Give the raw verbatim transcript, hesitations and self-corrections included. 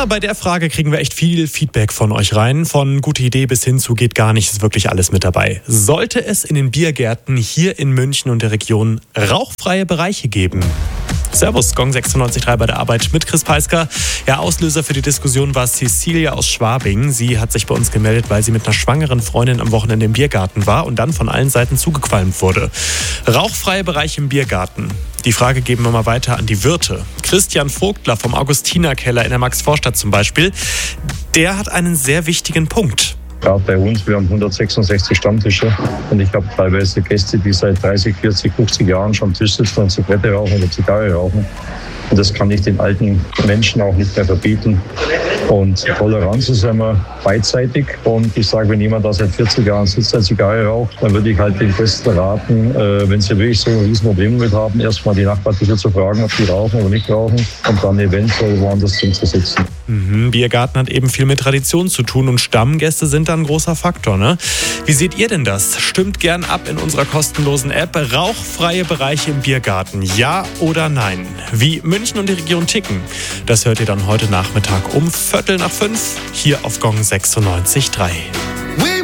Ja, bei der Frage kriegen wir echt viel Feedback von euch rein. Von gute Idee bis hin zu geht gar nicht, ist wirklich alles mit dabei. Sollte es in den Biergärten hier in München und der Region rauchfreie Bereiche geben? Servus, Gong sechsundneunzig Komma drei bei der Arbeit mit Chris Peisker. Ja, Auslöser für die Diskussion war Cecilia aus Schwabing. Sie hat sich bei uns gemeldet, weil sie mit einer schwangeren Freundin am Wochenende im Biergarten war und dann von allen Seiten zugequalmt wurde. Rauchfreie Bereiche im Biergarten. Die Frage geben wir mal weiter an die Wirte. Christian Vogtler vom Augustinerkeller in der Maxvorstadt zum Beispiel, der hat einen sehr wichtigen Punkt. Gerade bei uns, wir haben hundertsechsundsechzig Stammtische und ich habe teilweise Gäste, die seit dreißig, vierzig, fünfzig Jahren schon am Tisch sitzen und Zigarette rauchen oder Zigarre rauchen. Und das kann ich den alten Menschen auch nicht mehr verbieten. Und Toleranz ist immer beidseitig. Und ich sage, wenn jemand da seit vierzig Jahren sitzt, eine Zigarre raucht, dann würde ich halt den Gästen raten, äh, wenn sie wirklich so ein Riesenproblem mit haben, erstmal die Nachbartische zu fragen, ob die rauchen oder nicht rauchen und dann eventuell woanders hinzusitzen. Mhm, Biergarten hat eben viel mit Tradition zu tun und Stammgäste sind da ein großer Faktor, ne? Wie seht ihr denn das? Stimmt gern ab in unserer kostenlosen App. Rauchfreie Bereiche im Biergarten, ja oder nein? Wie München und die Region ticken, das hört ihr dann heute Nachmittag um Viertel nach fünf hier auf Gong sechsundneunzig Komma drei.